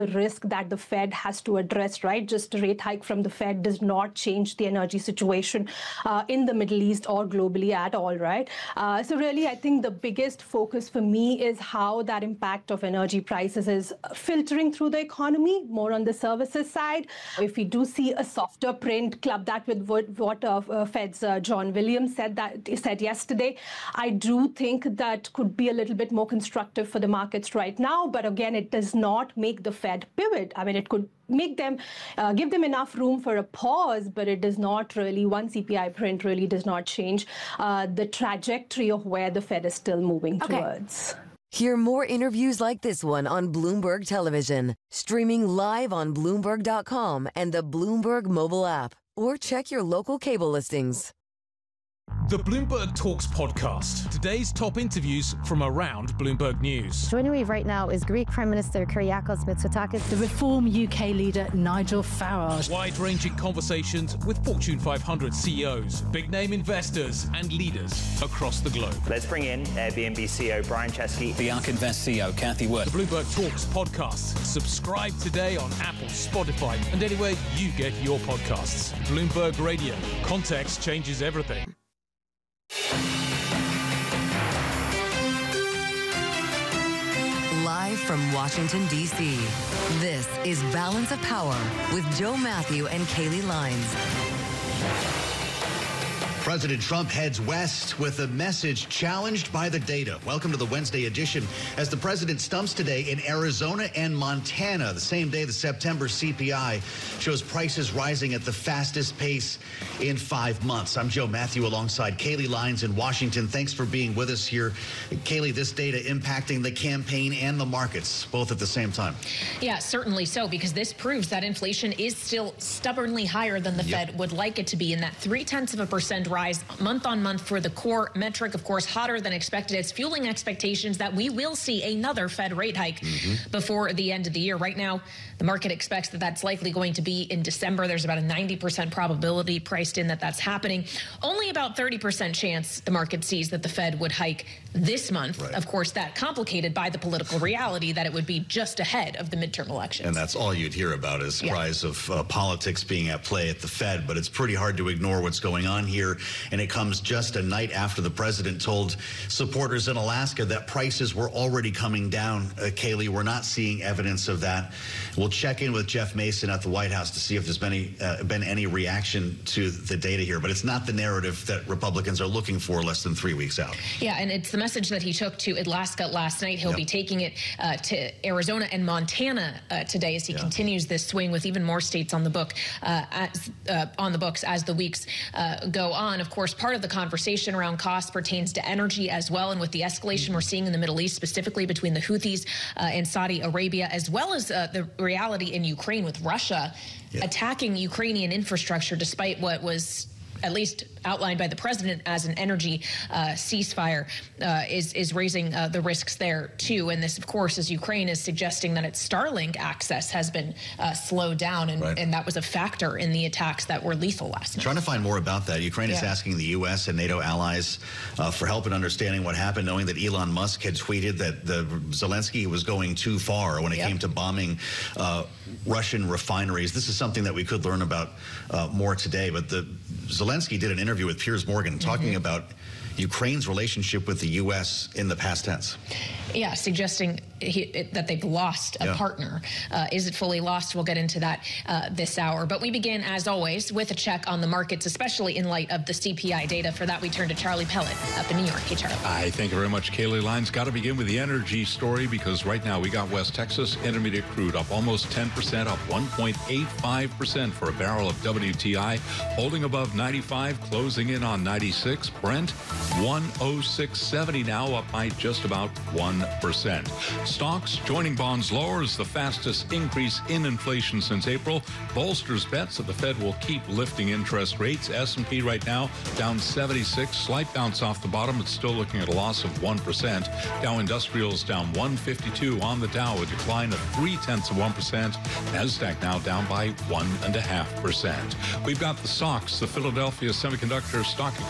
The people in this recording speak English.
risk that the Fed has to address, right? Just a rate hike from the Fed does not change the energy situation in the Middle East or globally at all, right? So really, I think the biggest focus for me is how that impact of energy prices is filtering through the economy, more on the services side. If we do see a softer print, club that with what Fed's John Williams said yesterday, I do think that could be a little bit more constructive for the markets right now. But again, it does not make the Fed pivot. I mean, it could make them, give them enough room for a pause, but it does not really, one CPI print really does not change the trajectory of where the Fed is still moving towards. Hear more interviews like this one on Bloomberg Television, streaming live on Bloomberg.com and the Bloomberg mobile app, or check your local cable listings. The Bloomberg Talks podcast. Today's top interviews from around Bloomberg News. Joining me right now is Greek Prime Minister Kyriakos Mitsotakis, the Reform UK leader Nigel Farage. Wide-ranging conversations with Fortune 500 CEOs, big-name investors and leaders across the globe. Let's bring in Airbnb CEO Brian Chesky. The ARK Invest CEO Kathy Wood. The Bloomberg Talks podcast. Subscribe today on Apple, Spotify and anywhere you get your podcasts. Bloomberg Radio. Context changes everything. Live from Washington, D.C., this is Balance of Power with Joe Matthew and Kayleigh Lines. President Trump heads west with a message challenged by the data. Welcome to the Wednesday edition as the president stumps today in Arizona and Montana. The same day the September CPI shows prices rising at the fastest pace in 5 months. I'm Joe Matthew alongside Kayleigh Lines in Washington. Thanks for being with us here. Kayleigh, this data impacting the campaign and the markets both at the same time. Yeah, certainly so, because this proves that inflation is still stubbornly higher than the Fed would like it to be, and that 0.3% rise month on month for the core metric, of course, hotter than expected. It's fueling expectations that we will see another Fed rate hike before the end of the year. Right now, the market expects that that's likely going to be in December. There's about a 90% probability priced in that that's happening. Only about 30% chance the market sees that the Fed would hike this month. Right. Of course, that complicated by the political reality that it would be just ahead of the midterm elections. And that's all you'd hear about is cries of politics being at play at the Fed. But it's pretty hard to ignore what's going on here. And it comes just a night after the president told supporters in Alaska that prices were already coming down. Kayleigh, we're not seeing evidence of that. We'll check in with Jeff Mason at the White House to see if there's been any reaction to the data here. But it's not the narrative that Republicans are looking for less than 3 weeks out. Yeah, and it's the message that he took to Alaska last night. He'll be taking it to Arizona and Montana today as he continues this swing with even more states on the book on the books as the weeks go on. Of course, part of the conversation around costs pertains to energy as well, and with the escalation we're seeing in the Middle East, specifically between the Houthis and Saudi Arabia, as well as the reality in Ukraine with Russia attacking Ukrainian infrastructure despite what was at least outlined by the president as an energy ceasefire, is raising the risks there too. And this, of course, as Ukraine is suggesting that its Starlink access has been slowed down, and that was a factor in the attacks that were lethal last night. Trying to find more about that. Ukraine is asking the U.S. and NATO allies for help in understanding what happened, knowing that Elon Musk had tweeted that Zelensky was going too far when it came to bombing Russian refineries. This is something that we could learn about more today, but Zelensky did an interview with Piers Morgan talking about Ukraine's relationship with the U.S. in the past tense. Yeah, suggesting that they've lost a partner. Is it fully lost? We'll get into that this hour. But we begin, as always, with a check on the markets, especially in light of the CPI data. For that, we turn to Charlie Pellet up in New York. Hey, Charlie. Thank you very much, Kayleigh Lines. Got to begin with the energy story, because right now we got West Texas Intermediate crude up almost 10%, up 1.85% for a barrel of WTI, holding above 95, closing in on 96. Brent, 106.70 now, up by just about 1%. Stocks joining bonds lower as the fastest increase in inflation since April bolsters bets that the Fed will keep lifting interest rates. S&P right now down 76, slight bounce off the bottom. It's still looking at a loss of 1%. Dow Industrials down 152 on the Dow, a decline of 0.3%. NASDAQ now down by 1.5%. We've got the SOX, the Philadelphia Semiconductor Stock